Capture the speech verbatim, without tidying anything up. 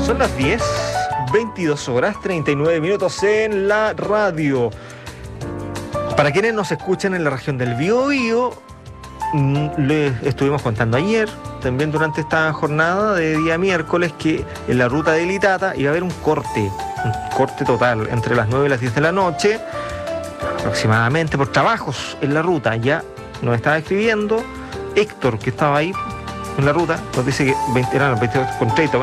Son las diez, veintidós horas, treinta y nueve minutos en la radio. Para quienes nos escuchan en la región del Biobío, les estuvimos contando ayer, también durante esta jornada de día miércoles, que en la ruta de Litata iba a haber un corte, un corte total entre las nueve y las diez de la noche, aproximadamente por trabajos en la ruta. Ya nos estaba escribiendo Héctor, que estaba ahí en la ruta, nos dice que eran las veintidós con treinta.